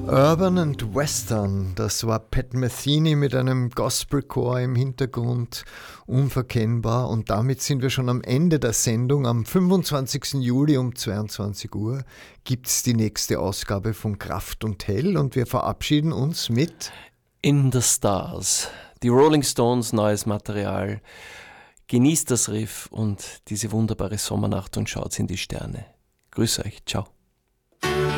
Urban and Western, das war Pat Metheny mit einem Gospelchor im Hintergrund, unverkennbar. Und damit sind wir schon am Ende der Sendung. Am 25. Juli um 22 Uhr gibt es die nächste Ausgabe von Kraft und Hell und wir verabschieden uns mit In the Stars. Die Rolling Stones, neues Material. Genießt das Riff und diese wunderbare Sommernacht und schaut in die Sterne. Grüß euch, ciao.